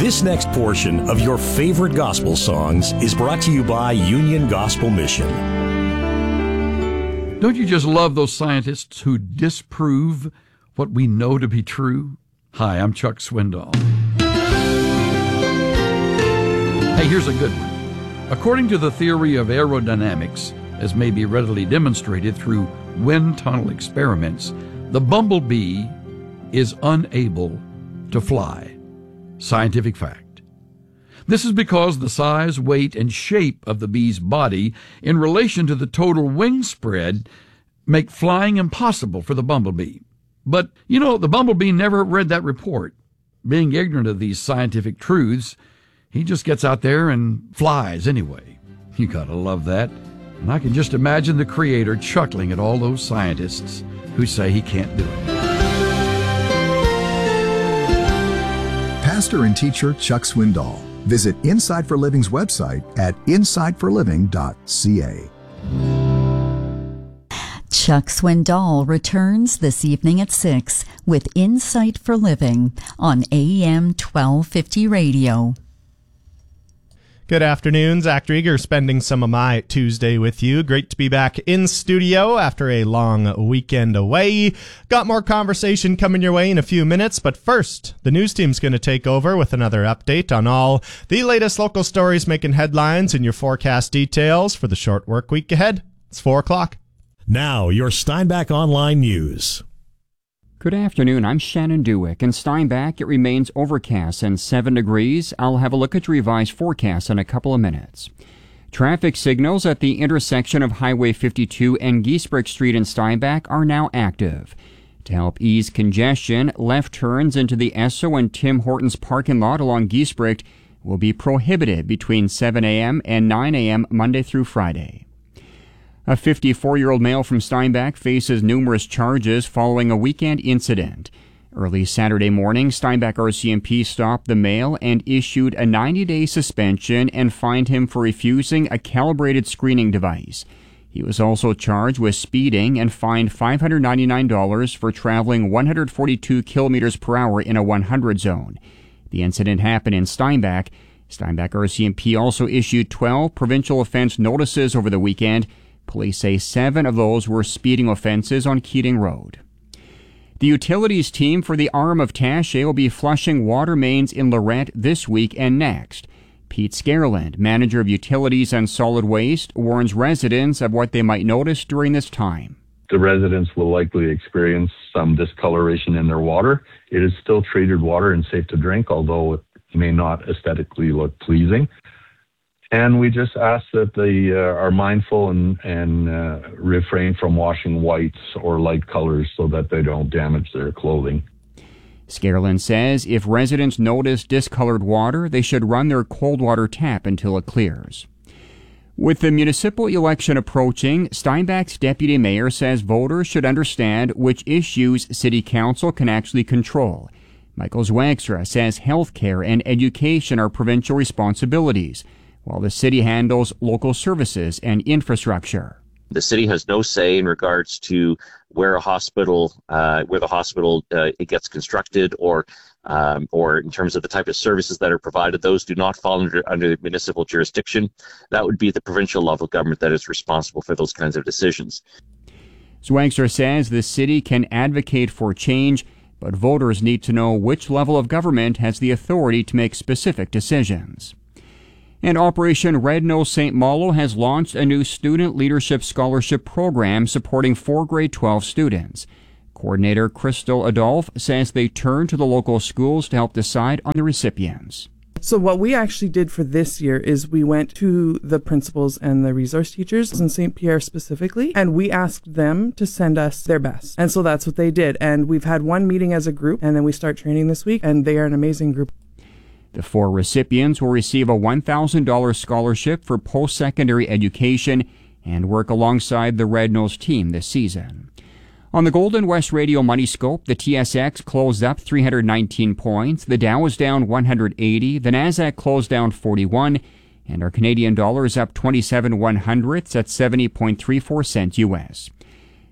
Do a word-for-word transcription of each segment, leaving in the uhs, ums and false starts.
This next portion of your favorite gospel songs is brought to you by Union Gospel Mission. Don't you just love those scientists who disprove what we know to be true? Hi, I'm Chuck Swindoll. Hey, here's a good one. According to the theory of aerodynamics, as may be readily demonstrated through wind tunnel experiments, the bumblebee is unable to fly. Scientific fact. This is because the size, weight, and shape of the bee's body in relation to the total wing spread make flying impossible for the bumblebee. But, you know, the bumblebee never read that report. Being ignorant of these scientific truths, he just gets out there and flies anyway. You gotta love that. And I can just imagine the Creator chuckling at all those scientists who say he can't do it. Pastor and teacher Chuck Swindoll. Visit Inside for Living's website at inside for living dot c a. Chuck Swindoll returns this evening at six with Insight for Living on A M twelve fifty Radio. Good afternoon. Zach Drieger spending some of my Tuesday with you. Great to be back in studio after a long weekend away. Got more conversation coming your way in a few minutes, but first, the news team's going to take over with another update on all the latest local stories making headlines and your forecast details for the short work week ahead. It's four o'clock. Now, your Steinbach Online News. Good afternoon, I'm Shannon Dewick. In Steinbach, it remains overcast and seven degrees. I'll have a look at your revised forecast in a couple of minutes. Traffic signals at the intersection of Highway fifty-two and Giesbrecht Street in Steinbach are now active. To help ease congestion, left turns into the Esso and Tim Hortons parking lot along Giesbrecht will be prohibited between seven a.m. and nine a.m. Monday through Friday. A fifty-four-year-old male from Steinbach faces numerous charges following a weekend incident. Early Saturday morning, Steinbach R C M P stopped the male and issued a ninety-day suspension and fined him for refusing a calibrated screening device. He was also charged with speeding and fined five hundred ninety-nine dollars for traveling one hundred forty-two kilometers per hour in a one hundred zone. The incident happened in Steinbach. Steinbach R C M P also issued twelve provincial offense notices over the weekend. Police say seven of those were speeding offenses on Keating Road. The utilities team for the arm of Taché will be flushing water mains in Lorette this week and next. Pete Scareland, manager of utilities and solid waste, warns residents of what they might notice during this time. The residents will likely experience some discoloration in their water. It is still treated water and safe to drink, although it may not aesthetically look pleasing. And we just ask that they uh, are mindful and, and uh, refrain from washing whites or light colors so that they don't damage their clothing. Scareland says if residents notice discolored water, they should run their cold water tap until it clears. With the municipal election approaching, Steinbach's deputy mayor says voters should understand which issues city council can actually control. Michael Zwagstra says health care and education are provincial responsibilities, while the city handles local services and infrastructure. The city has no say in regards to where a hospital, uh, where the hospital uh, it gets constructed, or um, or in terms of the type of services that are provided. Those do not fall under under municipal jurisdiction. That would be the provincial level government that is responsible for those kinds of decisions. Zwagstra says the city can advocate for change, but voters need to know which level of government has the authority to make specific decisions. And Operation Red Nose Saint Malo has launched a new student leadership scholarship program supporting four grade twelve students. Coordinator Crystal Adolphe says they turn to the local schools to help decide on the recipients. So what we actually did for this year is we went to the principals and the resource teachers in Saint Pierre specifically, and we asked them to send us their best. And so that's what they did. And we've had one meeting as a group, and then we start training this week, and they are an amazing group. The four recipients will receive a one thousand dollars scholarship for post-secondary education and work alongside the Red Nose team this season. On the Golden West Radio Money Scope, the T S X closed up three hundred nineteen points, the Dow was down one hundred eighty, the Nasdaq closed down forty-one, and our Canadian dollar is up twenty-seven one hundredths at seventy point three four cents U S.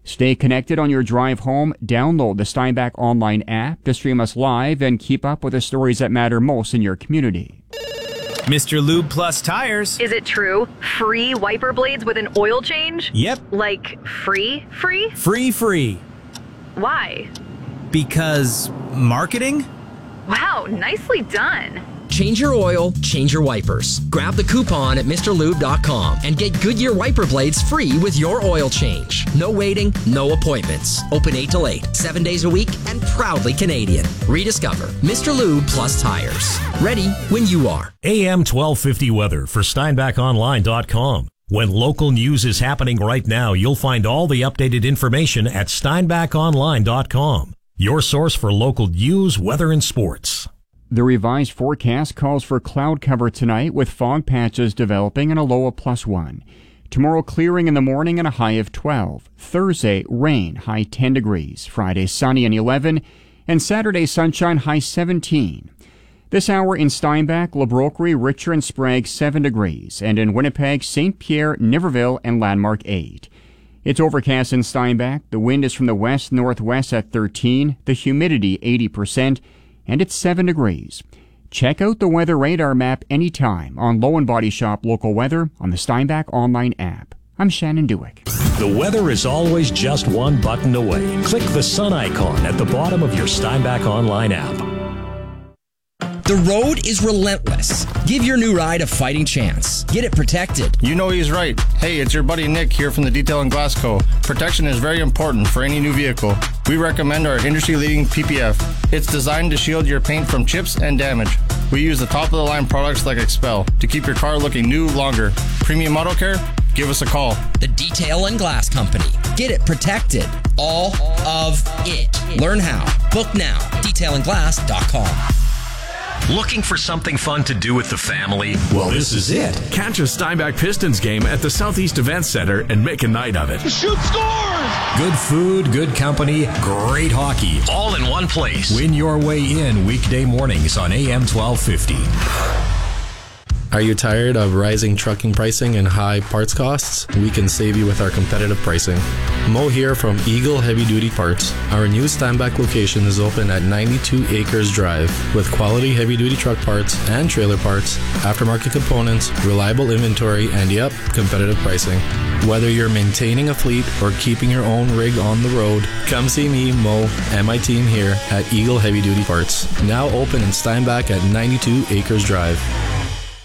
Stay connected on your drive home. Download the Steinbach Online app to stream us live and keep up with the stories that matter most in your community. Mister Lube Plus Tires. Is it true? Free wiper blades with an oil change? Yep. Like free, free? Free, free. Why? Because marketing? Wow, nicely done. Change your oil, change your wipers. Grab the coupon at Mr Lube dot com and get Goodyear wiper blades free with your oil change. No waiting, no appointments. Open eight till eight, seven days a week, and proudly Canadian. Rediscover Mister Lube Plus Tires. Ready when you are. A M twelve fifty weather for Steinbach Online dot com. When local news is happening right now, you'll find all the updated information at Steinbach Online dot com. Your source for local news, weather, and sports. The revised forecast calls for cloud cover tonight with fog patches developing and a low of plus one. Tomorrow clearing in the morning and a high of twelve. Thursday rain, high ten degrees. Friday sunny and eleven. And Saturday sunshine, high seventeen. This hour in Steinbach, La Broquerie, Richer and Sprague seven degrees. And in Winnipeg, Saint Pierre, Niverville and Landmark eight. It's overcast in Steinbach. The wind is from the west-northwest at thirteen. The humidity eighty percent. And it's seven degrees. Check out the weather radar map anytime on Low and Body Shop Local Weather on the Steinbach Online app. I'm Shannon Dewick. The weather is always just one button away. Click the sun icon at the bottom of your Steinbach Online app. The road is relentless. Give your new ride a fighting chance. Get it protected. You know he's right. Hey, it's your buddy Nick here from the Detail and Glass Co. Protection is very important for any new vehicle. We recommend our industry-leading P P F. It's designed to shield your paint from chips and damage. We use the top-of-the-line products like Expel to keep your car looking new longer. Premium Auto Care? Give us a call. The Detail and Glass Company. Get it protected. All of it. Learn how. Book now. detail and glass dot com. Looking for something fun to do with the family? Well, this is it. Catch a Steinbach Pistons game at the Southeast Event Center and make a night of it. Shoot scores! Good food, good company, great hockey. All in one place. Win your way in weekday mornings on A M twelve fifty. Are you tired of rising trucking pricing and high parts costs? We can save you with our competitive pricing. Mo here from Eagle Heavy Duty Parts. Our new Steinbach location is open at ninety-two Acres Drive with quality heavy duty truck parts and trailer parts, aftermarket components, reliable inventory, and yep, competitive pricing. Whether you're maintaining a fleet or keeping your own rig on the road, come see me, Mo, and my team here at Eagle Heavy Duty Parts. Now open in Steinbach at ninety-two Acres Drive.